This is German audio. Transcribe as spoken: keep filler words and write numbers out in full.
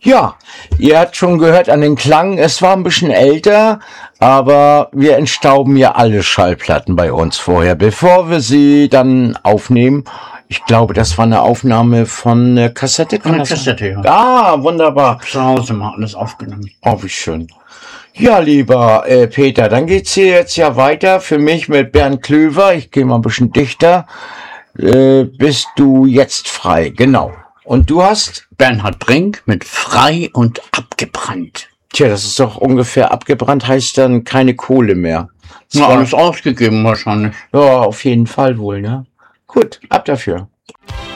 Ja, ihr habt schon gehört an den Klang, es war ein bisschen älter, aber wir entstauben ja alle Schallplatten bei uns vorher, bevor wir sie dann aufnehmen. Ich glaube, das war eine Aufnahme von der Kassette. Von der Kassette, ja. Ah, wunderbar. Zu Hause mal alles aufgenommen. Oh, wie schön. Ja, lieber äh, Peter, dann geht's hier jetzt ja weiter für mich mit Bernd Klöver. Ich gehe mal ein bisschen dichter. Äh, bist du jetzt frei? Genau. Und du hast? Bernhard Brink mit Frei und abgebrannt. Tja, das ist doch ungefähr abgebrannt, heißt dann keine Kohle mehr. Na, alles ausgegeben wahrscheinlich. Ja, auf jeden Fall wohl, ne? Gut, ab dafür.